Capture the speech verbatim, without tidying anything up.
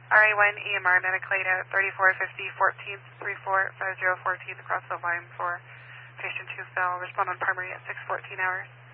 R A one E M R medically at thirty-four fifty fourteenth, three four five zero fourteenth across the line for patient who fell. Respond on primary at six fourteen hours.